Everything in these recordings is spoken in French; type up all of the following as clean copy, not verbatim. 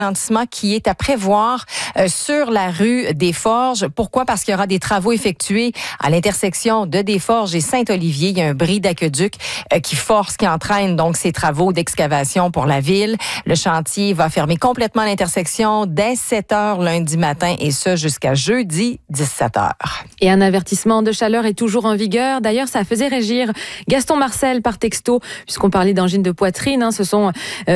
ralentissement qui est à prévoir sur la rue des Forges. Pourquoi? Parce qu'il y aura des travaux effectués à l'intersection de Desforges et Saint-Olivier. Il y a un bris d'aqueduc qui entraîne donc ces travaux d'excavation pour la ville. Le chantier va fermer complètement l'intersection dès 7 heures lundi matin et ce jusqu'à jeudi 17 heures. Et un avertissement de chaleur est toujours en vigueur. D'ailleurs, ça faisait régir Gaston Marcel par texto, puisqu'on parlait d'angine de poitrine. Ce sont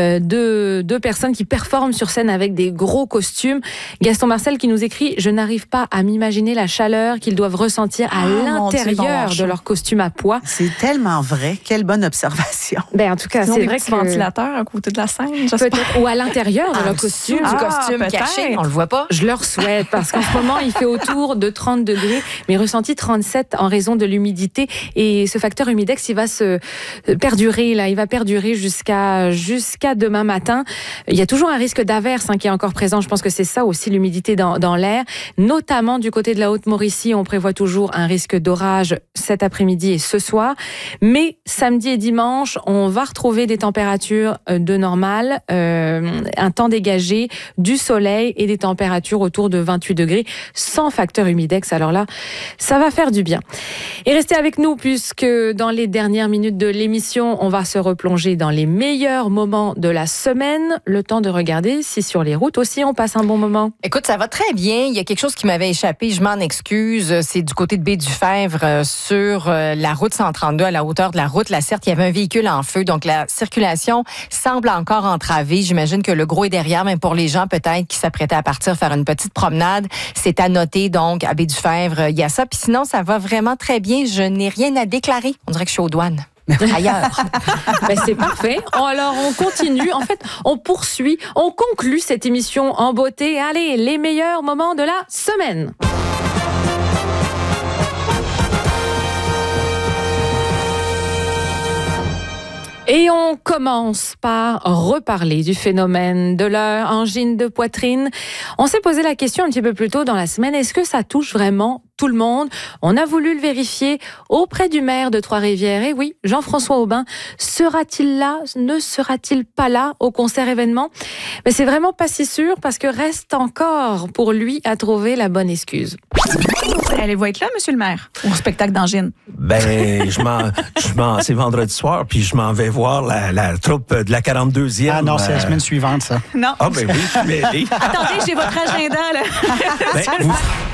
deux personnes qui performent sur scène avec des gros costumes. Gaston Marcel qui nous écrit « Je n'arrive pas à m'imaginer la chaleur qu'ils doivent ressentir à l'intérieur de leur costume à pois. » C'est tellement vrai. Quelle bonne observation. En tout cas, sinon, c'est vrai que... ventilateur à côté de la scène, peut-être, ou à l'intérieur de leur costume. Du costume caché, on le voit pas. Je leur souhaite, parce qu'en ce moment, il fait autour de 30 degrés, mais ressenti 37 en raison de l'humidité. Et ce facteur humidex, il va se perdurer, il va perdurer jusqu'à demain matin. Il y a toujours un risque d'averse qui est encore présent. Je pense que c'est ça aussi, l'humidité dans l'air. Notamment du côté de la Haute-Mauricie, on prévoit toujours un risque d'orage cet après-midi et ce soir. Mais samedi et dimanche, on va retrouver des températures de normale, un temps dégagé, du soleil et des températures autour de 28 degrés sans facteur humidex. Alors là, ça va faire du bien. Et restez avec nous puisque dans les dernières minutes de l'émission, on va se replonger dans les meilleurs moments de la semaine. Le temps de regarder si sur les routes aussi on passe un bon moment. Écoute, ça va très bien. Il y a quelque chose qui m'avait échappé, je m'en excuse. C'est du côté de Baie-du-Fèvre sur la route 132 à la hauteur de la route La Certe. Il y avait un véhicule en feu, donc la circulation semble encore entravée. J'imagine que le gros est derrière, même pour les gens peut-être qui s'apprêtaient à partir faire une petite promenade. C'est à noter donc à Baie-du-Fèvre. Il y a ça. Puis sinon, ça va vraiment très bien. Je n'ai rien à déclarer. On dirait que je suis aux douanes. Ailleurs. C'est parfait. Alors, on continue. En fait, on poursuit, on conclut cette émission en beauté. Allez, les meilleurs moments de la semaine. Et on commence par reparler du phénomène de leur angine de poitrine. On s'est posé la question un petit peu plus tôt dans la semaine, est-ce que ça touche vraiment tout le monde? On a voulu le vérifier auprès du maire de Trois-Rivières. Et oui, Jean-François Aubin, sera-t-il là? Ne sera-t-il pas là au concert événement? Mais c'est vraiment pas si sûr parce que reste encore pour lui à trouver la bonne excuse. Allez-vous être là, monsieur le maire, au spectacle d'angine? C'est vendredi soir, puis je m'en vais voir la troupe de la 42e. Ah non, c'est la semaine suivante, ça. Non. Ah ben oui, mais... Attendez, j'ai votre agenda, là.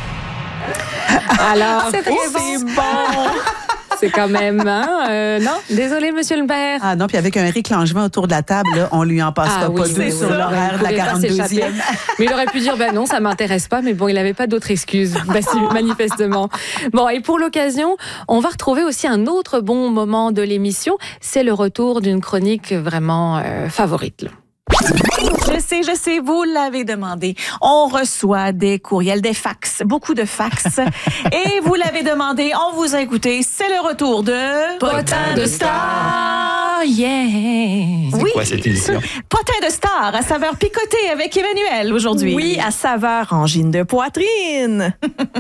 Alors, c'est bon. C'est quand même, non? Désolé, monsieur le maire. Ah non, puis avec un Éric Langevin autour de la table, là, on lui en passera pas deux sur l'horaire de la 42e. Mais il aurait pu dire, non, ça m'intéresse pas, mais bon, il n'avait pas d'autre excuse, manifestement. Bon, et pour l'occasion, on va retrouver aussi un autre bon moment de l'émission, c'est le retour d'une chronique vraiment favorite, là. Je sais, vous l'avez demandé. On reçoit des courriels, des fax, beaucoup de fax. Et vous l'avez demandé, on vous a écouté. C'est le retour de... Potin de Star, yeah! C'est quoi cette émission? Potin de Star à saveur picotée avec Emmanuel aujourd'hui. Oui, à saveur angine de poitrine.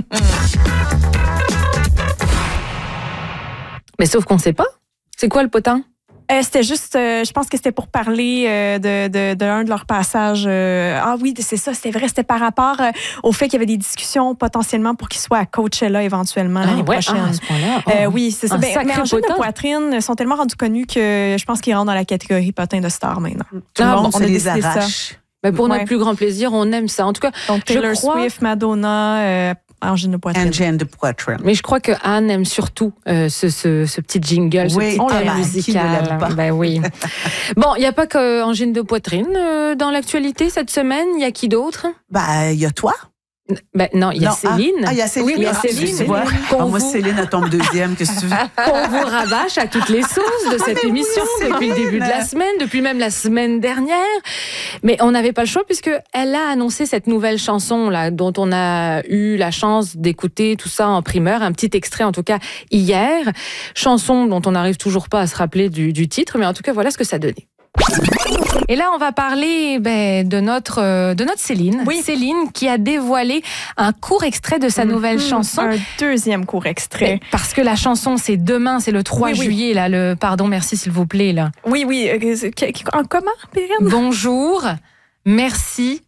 Mais sauf qu'on ne sait pas. C'est quoi le potin? C'était juste, je pense que c'était pour parler de un de leurs passages. Ah oui, c'est ça, c'était vrai. C'était par rapport au fait qu'il y avait des discussions potentiellement pour qu'ils soient à Coachella éventuellement l'année prochaine. À ce point-là. Oui, c'est ça. Mais angine de poitrine sont tellement rendus connus que je pense qu'ils rentrent dans la catégorie potin de star maintenant. Tout le monde on se a les décidé arrache. Mais pour notre plus grand plaisir, on aime ça. En tout cas, donc Taylor Swift, Madonna, angine de poitrine. Angine de poitrine. Mais je crois que Anne aime surtout ce petit jingle, ce petit thème musical. Ben oui. Bon, il n'y a pas qu'angine de poitrine dans l'actualité cette semaine. Il y a qui d'autre? Il y a toi. Non, il y a Céline. Il y a Céline. Oui, il y a Céline. Moi, Céline, elle tombe deuxième. Qu'est-ce que tu veux? Qu'on vous rabâche à toutes les sauces de cette émission depuis le début de la semaine, depuis même la semaine dernière. Mais on n'avait pas le choix puisque elle a annoncé cette nouvelle chanson là, dont on a eu la chance d'écouter tout ça en primeur, un petit extrait en tout cas hier. Chanson dont on n'arrive toujours pas à se rappeler du titre, mais en tout cas voilà ce que ça donnait. Et là, on va parler de notre Céline. Oui. Céline qui a dévoilé un court extrait de sa nouvelle chanson. Un deuxième court extrait. Parce que la chanson, c'est demain, c'est le 3 juillet. Là, pardon, merci s'il vous plaît. Là. Oui. Comment, Périne? Bonjour, merci,